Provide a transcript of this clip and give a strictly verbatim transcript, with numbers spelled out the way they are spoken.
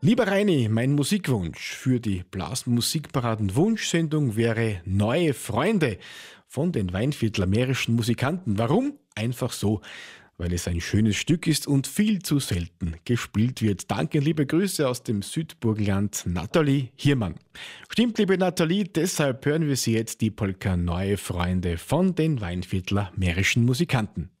Lieber Reini, mein Musikwunsch für die Blasmusikparaden-Wunschsendung wäre Neue Freunde von den Weinviertler Mährischen Musikanten. Warum? Einfach so, weil es ein schönes Stück ist und viel zu selten gespielt wird. Danke, liebe Grüße aus dem Südburgenland, Nathalie Hiermann. Stimmt, liebe Nathalie, deshalb hören wir Sie jetzt die Polka Neue Freunde von den Weinviertler Mährischen Musikanten.